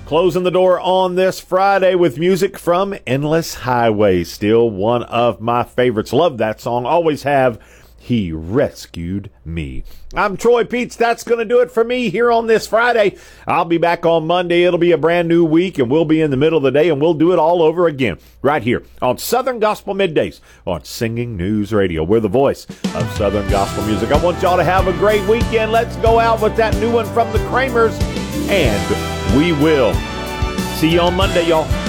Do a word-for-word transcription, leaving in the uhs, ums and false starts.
Closing the door on this Friday with music from Endless Highway. Still one of my favorites. Love that song. Always have. He rescued me. I'm Troy Peets. That's going to do it for me here on this Friday. I'll be back on Monday. It'll be a brand new week, and we'll be in the middle of the day, and we'll do it all over again right here on Southern Gospel Middays on Singing News Radio. We're the voice of Southern Gospel music. I want y'all to have a great weekend. Let's go out with that new one from the Kramers, and we will. See you on Monday, y'all.